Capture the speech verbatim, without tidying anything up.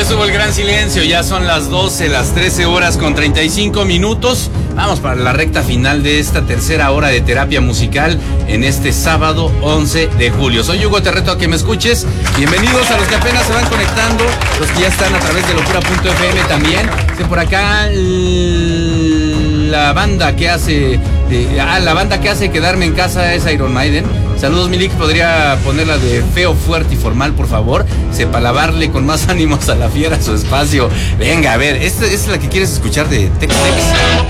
ya estuvo el gran silencio, ya son las doce, las trece horas con treinta y cinco minutos. Vamos para la recta final de esta tercera hora de terapia musical en este sábado once de julio. Soy Hugo, te reto a que me escuches. Bienvenidos a los que apenas se van conectando, los que ya están a través de locura punto f m también. De por acá la banda que hace de, ah, la banda que hace quedarme en casa es Iron Maiden. Saludos, Milik, ¿podría ponerla de feo, fuerte y formal, por favor? Sepa lavarle con más ánimos a la fiera su espacio. Venga, a ver, ¿esta, esta es la que quieres escuchar de Tex Tex?